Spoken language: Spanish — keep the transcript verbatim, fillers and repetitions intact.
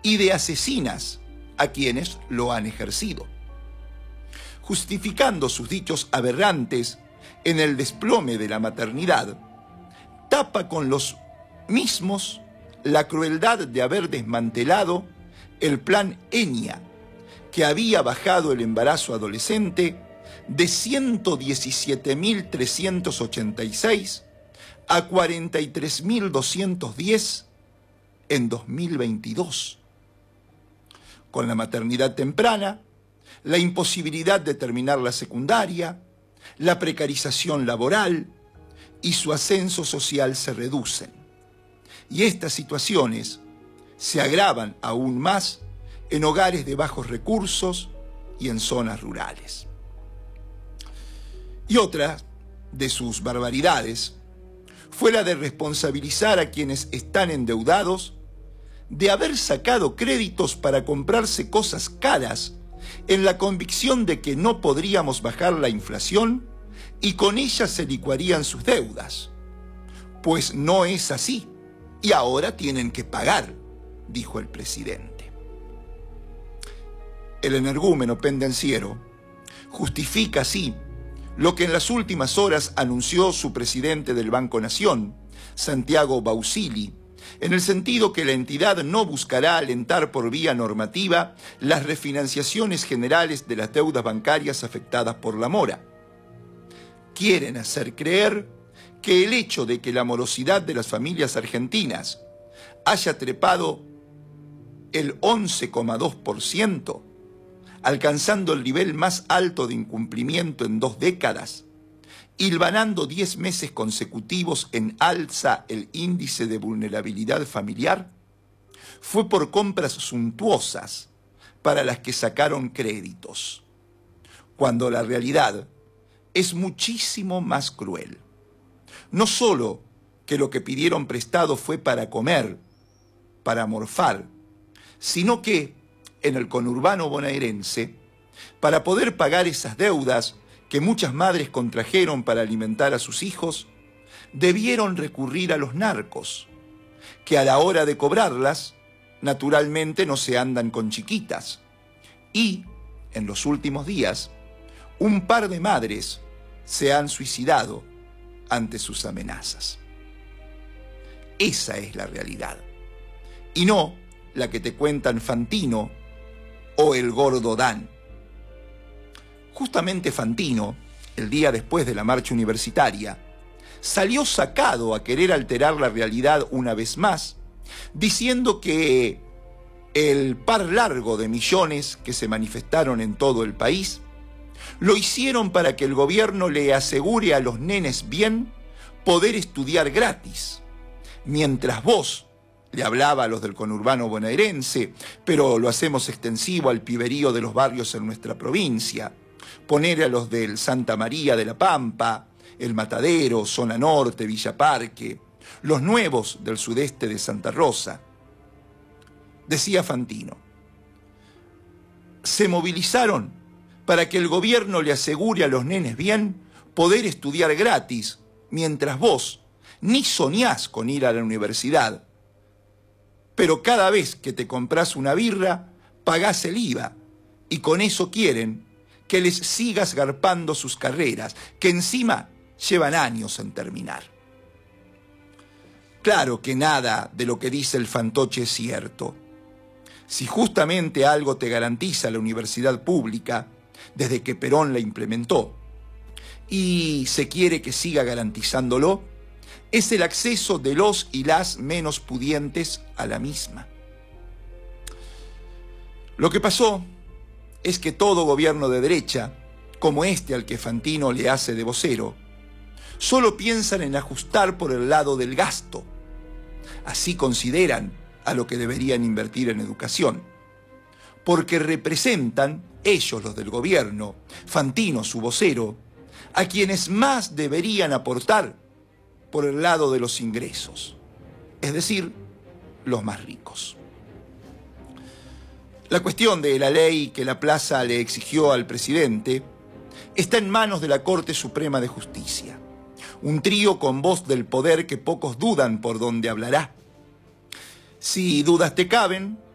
y de asesinas a quienes lo han ejercido. Justificando sus dichos aberrantes en el desplome de la maternidad, tapa con los mismos la crueldad de haber desmantelado el plan Enya, que había bajado el embarazo adolescente de ciento diecisiete mil trescientos ochenta y seis a cuarenta y tres mil doscientos diez en dos mil veintidós. Con la maternidad temprana, la imposibilidad de terminar la secundaria, la precarización laboral y su ascenso social se reducen. Y estas situaciones se agravan aún más en hogares de bajos recursos y en zonas rurales. Y otra de sus barbaridades fue la de responsabilizar a quienes están endeudados de haber sacado créditos para comprarse cosas caras en la convicción de que no podríamos bajar la inflación y con ella se licuarían sus deudas. Pues no es así, y ahora tienen que pagar, dijo el presidente. El energúmeno pendenciero justifica así lo que en las últimas horas anunció su presidente del Banco Nación, Santiago Bausili, en el sentido que la entidad no buscará alentar por vía normativa las refinanciaciones generales de las deudas bancarias afectadas por la mora. Quieren hacer creer que el hecho de que la morosidad de las familias argentinas haya trepado el once coma dos por ciento, alcanzando el nivel más alto de incumplimiento en dos décadas, hilvanando diez meses consecutivos en alza el índice de vulnerabilidad familiar, fue por compras suntuosas para las que sacaron créditos, cuando la realidad es muchísimo más cruel. No solo que lo que pidieron prestado fue para comer, para morfar, sino que en el conurbano bonaerense, para poder pagar esas deudas que muchas madres contrajeron para alimentar a sus hijos, debieron recurrir a los narcos, que a la hora de cobrarlas, naturalmente no se andan con chiquitas. Y, en los últimos días, un par de madres se han suicidado ante sus amenazas. Esa es la realidad, y no la que te cuentan Fantino o el gordo Dan. Justamente Fantino, el día después de la marcha universitaria, salió sacado a querer alterar la realidad una vez más, diciendo que el par largo de millones que se manifestaron en todo el país lo hicieron para que el gobierno le asegure a los nenes bien poder estudiar gratis, mientras vos, le hablaba a los del conurbano bonaerense, pero lo hacemos extensivo al piberío de los barrios en nuestra provincia, poner a los del Santa María de la Pampa, El Matadero, Zona Norte, Villa Parque, los nuevos del sudeste de Santa Rosa. Decía Fantino, se movilizaron para que el gobierno le asegure a los nenes bien poder estudiar gratis, mientras vos ni soñás con ir a la universidad. Pero cada vez que te compras una birra, pagás el I V A, y con eso quieren que les sigas garpando sus carreras, que encima llevan años en terminar. Claro que nada de lo que dice el fantoche es cierto. Si justamente algo te garantiza la universidad pública, desde que Perón la implementó, y se quiere que siga garantizándolo, es el acceso de los y las menos pudientes a la misma. Lo que pasó es que todo gobierno de derecha, como este al que Fantino le hace de vocero, solo piensan en ajustar por el lado del gasto. Así consideran a lo que deberían invertir en educación, porque representan, ellos los del gobierno, Fantino su vocero, a quienes más deberían aportar por el lado de los ingresos, es decir, los más ricos. La cuestión de la ley que la plaza le exigió al presidente está en manos de la Corte Suprema de Justicia, un trío con voz del poder que pocos dudan por dónde hablará. Si dudas te caben,